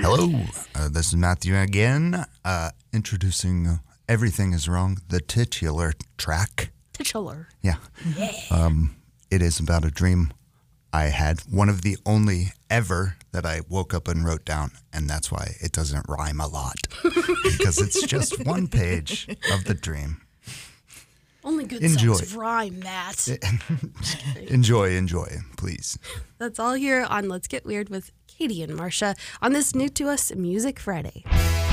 Hello, this is Matthew again, introducing Everything is Wrong, the titular track. Titular. Yeah. It is about a dream I had, one of the only ever that I woke up and wrote down, and that's why it doesn't rhyme a lot, because it's just one page of the dream. Only good Enjoy. songs rhyme, Matt. Enjoy, please. That's all here on Let's Get Weird with Katie and Marcia on this new to us Music Friday.